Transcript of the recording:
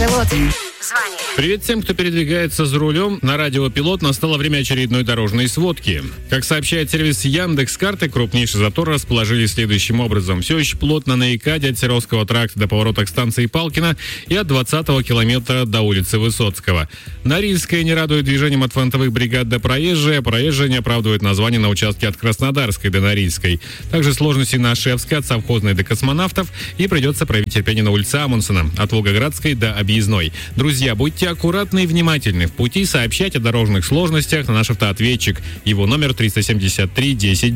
Пилот. Звони. Привет всем, кто передвигается за рулем. На радио «Пилот» настало время очередной дорожной сводки. Как сообщает сервис Яндекс.Карты, крупнейший затор расположили следующим образом. Все еще плотно на ИКАДе от Серовского тракта до поворота к станции Палкино и от 20-го километра до улицы Высоцкого. Норильская не радует движением от фронтовых бригад до Проезжая. Проезжая не оправдывает название на участке от Краснодарской до Норильской. Также сложности на Шевской от Совхозной до Космонавтов. И придется проявить терпение на улице Амундсена от Волгоградской до Объездной. Друзья, будьте аккуратны и внимательны. В пути сообщайте о дорожных сложностях на наш автоответчик. Его номер 373 10